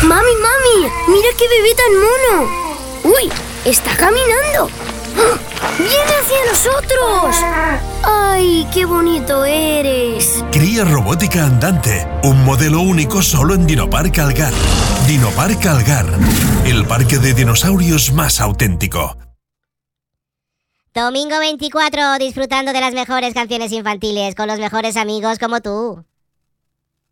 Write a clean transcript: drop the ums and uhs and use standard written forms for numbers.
¡Mami! ¡Mira qué bebé tan mono! ¡Uy! ¡Está caminando! ¡Ah! ¡Viene hacia nosotros! ¡Ay, qué bonito eres! Cría robótica andante, un modelo único solo en Dinopark Algar. Dinopark Algar, el parque de dinosaurios más auténtico. Domingo 24, disfrutando de las mejores canciones infantiles con los mejores amigos como tú.